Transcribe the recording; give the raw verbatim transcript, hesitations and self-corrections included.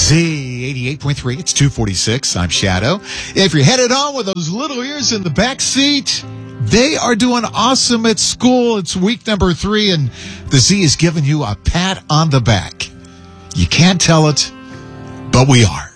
Z eighty-eight point three. It's two forty-six. I'm Shadow. If you're headed on with those little ears in the back seat, they are doing awesome at school. It's week number three, and the Z is giving you a pat on the back. You can't tell it, but we are.